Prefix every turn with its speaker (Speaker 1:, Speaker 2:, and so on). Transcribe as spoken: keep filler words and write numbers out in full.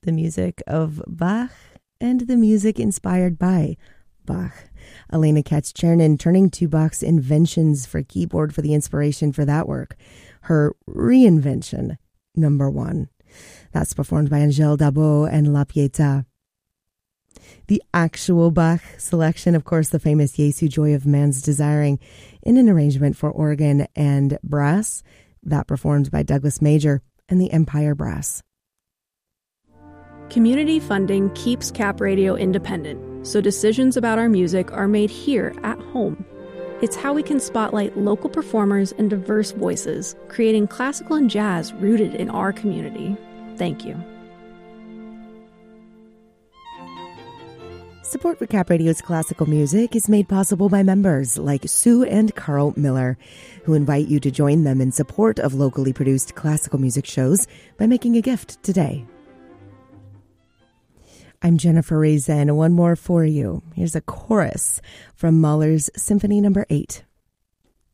Speaker 1: the music of Bach and the music inspired by Bach. Elena Katz-Chernin turning to Bach's inventions for keyboard for the inspiration for that work. Her reinvention, number one. That's performed by Angèle Dabot and La Pietà. The actual Bach selection, of course, the famous Jesu Joy of Man's Desiring, in an arrangement for organ and brass, that performed by Douglas Major and the Empire Brass.
Speaker 2: Community funding keeps Cap Radio independent, so decisions about our music are made here at home. It's how we can spotlight local performers and diverse voices, creating classical and jazz rooted in our community. Thank you.
Speaker 1: Support for Cap Radio's classical music is made possible by members like Sue and Carl Miller, who invite you to join them in support of locally produced classical music shows by making a gift today. I'm Jennifer Raisin. One more for you. Here's a chorus from Mahler's Symphony Number eight.